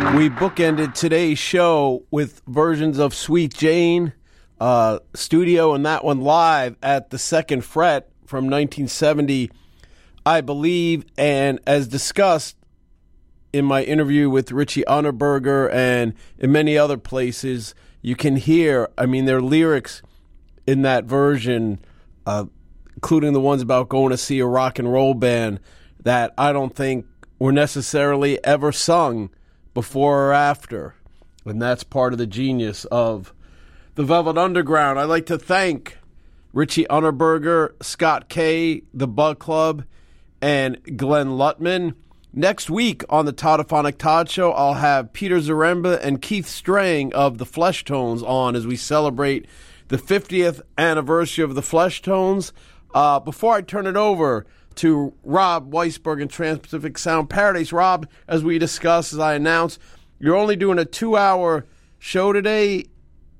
We bookended today's show with versions of Sweet Jane, studio, and that one live at the Second Fret from 1970, I believe. And as discussed in my interview with Richie Unterberger and in many other places, you can hear, their lyrics in that version, including the ones about going to see a rock and roll band, that I don't think were necessarily ever sung before or after. And that's part of the genius of the Velvet Underground. I'd like to thank Richie Unterberger, Scott Kay, the Bug Club, and Glenn Lutman. Next week on the Toddophonic Todd Show, I'll have Peter Zaremba and Keith Strang of the Fleshtones on as we celebrate the 50th anniversary of the Fleshtones. Before I turn it over to Rob Weisberg and Trans-Pacific Sound Paradise. Rob, as we discussed, as I announced, you're only doing a 2-hour show today.